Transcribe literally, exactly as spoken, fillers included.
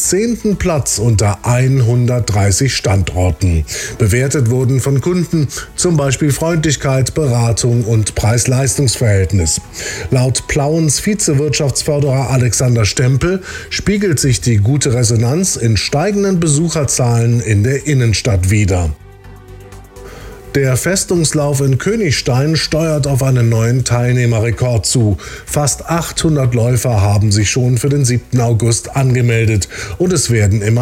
zehnten Platz unter hundertdreißig Standorten. Bewertet wurden von Kunden zum Beispiel Freundlichkeit, Beratung und Preis-Leistungs-Verhältnis. Laut Plauens Vizewirtschaftsförderer Alexander Stempel spiegelt sich die gute Resonanz in steigenden Besucherzahlen in der Innenstadt wider. Der Festungslauf in Königstein steuert auf einen neuen Teilnehmerrekord zu. Fast achthundert Läufer haben sich schon für den siebten August angemeldet und es werden immer